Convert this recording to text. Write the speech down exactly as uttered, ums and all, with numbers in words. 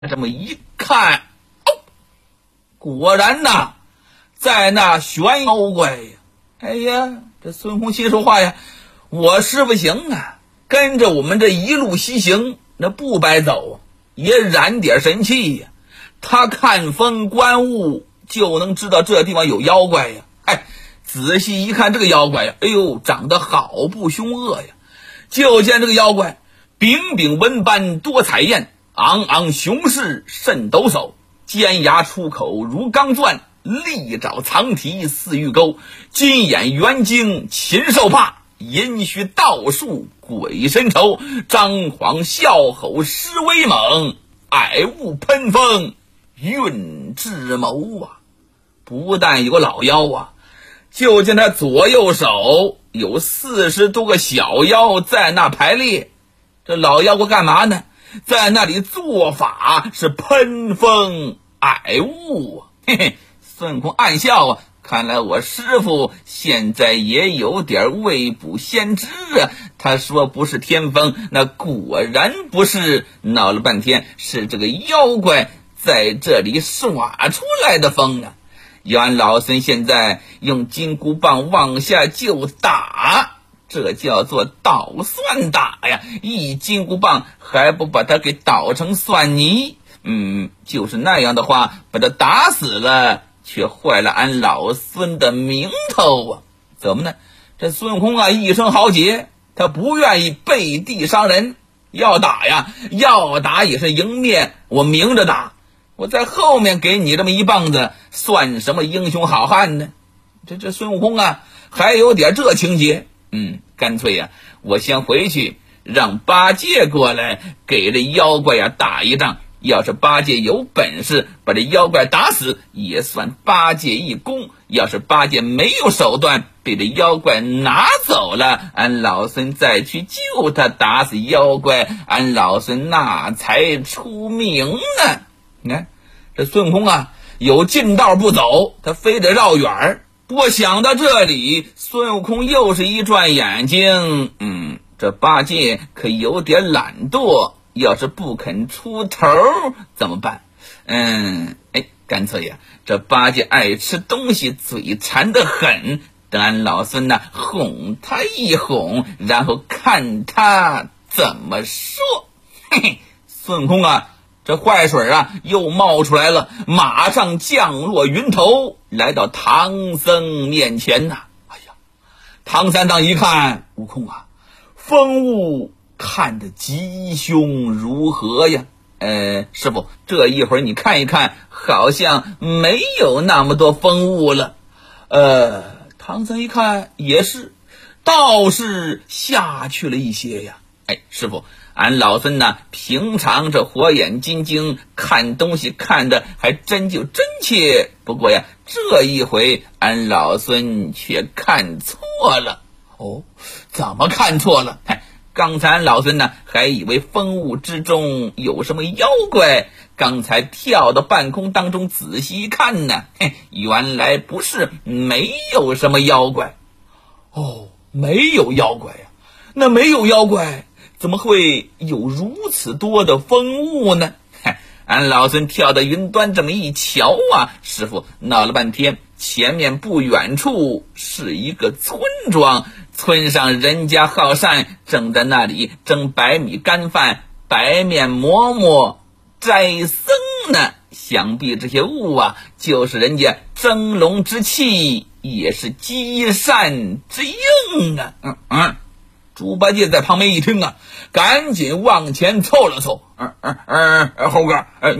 这么一看，哦，果然呐，在那悬妖怪呀！哎呀，这孙悟空心说话呀，我师傅行啊，跟着我们这一路西行，那不白走啊，也染点神气呀。他看风观物，就能知道这地方有妖怪呀。哎，仔细一看这个妖怪呀，哎呦，长得好不凶恶呀！就见这个妖怪，柄柄纹斑多彩艳，昂昂雄势甚抖擞，尖牙出口如钢钻，利爪藏蹄似玉钩，金眼圆睛禽兽怕，阴虚道术鬼神愁，张狂笑吼狮威猛，矮雾喷风运智谋啊！不但有老妖啊，就见他左右手有四十多个小妖在那排列。这老妖怪干嘛呢？在那里做法是喷风矮雾啊！嘿嘿，孙悟空暗笑啊，看来我师傅现在也有点未卜先知啊。他说不是天风，那果然不是，闹了半天是这个妖怪在这里耍出来的风啊！原老孙现在用金箍棒往下就打，这叫做捣蒜打呀！一金箍棒还不把他给捣成蒜泥，嗯，就是那样的话，把他打死了，却坏了俺老孙的名头啊！怎么呢？这孙悟空啊，一生豪杰，他不愿意背地伤人，要打呀，要打也是迎面，我明着打。我在后面给你这么一棒子，算什么英雄好汉呢？这这孙悟空啊，还有点这情节。嗯，干脆呀、啊，我先回去让八戒过来给这妖怪呀打一仗。要是八戒有本事把这妖怪打死，也算八戒一功；要是八戒没有手段，被这妖怪拿走了，俺老孙再去救他，打死妖怪，俺老孙那才出名呢。你看这孙悟空啊，有近道不走，他非得绕远儿。不过想到这里，孙悟空又是一转眼睛，嗯，这八戒可有点懒惰，要是不肯出头怎么办？嗯，哎，干脆呀，这八戒爱吃东西，嘴馋得很，等俺老孙呢哄他一哄，然后看他怎么说。嘿嘿，孙悟空啊，这坏水啊又冒出来了，马上降落云头，来到唐僧面前呐、啊。哎呀，唐三藏一看，悟空啊，风雾看得吉凶如何呀？呃，师傅，这一会儿你看一看，好像没有那么多风雾了。呃，唐僧一看也是，倒是下去了一些呀。哎，师傅，俺老孙呢，平常这火眼金睛看东西看的还真就真切，不过呀，这一回俺老孙却看错了。哦，怎么看错了？哎，刚才俺老孙呢还以为风雾之中有什么妖怪，刚才跳到半空当中仔细一看呢，嘿，原来不是，没有什么妖怪。哦，没有妖怪呀？那没有妖怪怎么会有如此多的风雾呢？俺老孙跳到云端这么一瞧啊，师傅，闹了半天，前面不远处是一个村庄，村上人家好善正在那里蒸白米干饭，白面馍馍斋僧呢。想必这些物啊，就是人家蒸笼之气，也是积善之应啊。嗯嗯。猪八戒在旁边一听啊，赶紧往前凑了凑，嗯嗯嗯，猴哥，